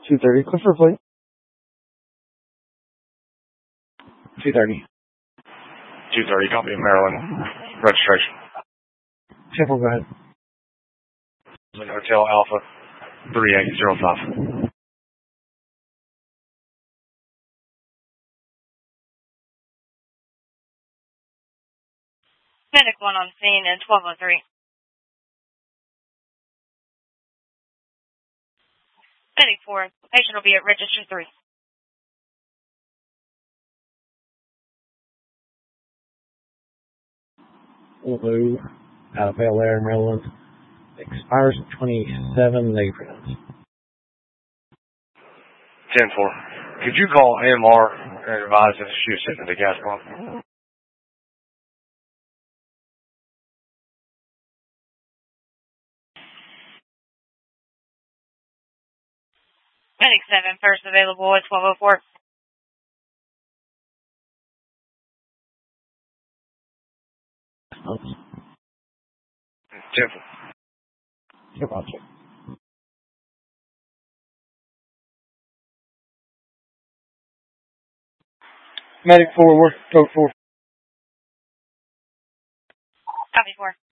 230, Clifford Plate. 230. 230, copy, Maryland. Registration. Temple, go ahead. Hotel Alpha 3805. Medic 1 on scene at 1203. Medic 4, patient will be at register 3. Blue, out of Bel Air, Maryland. Expires at 27, they print. 10-4. Could you call AMR and advise if she was sitting at the gas pump? Medic 7, first available at 1204. Okay. 10-4. Gotcha. Medic 4, work, code 4. Copy 4.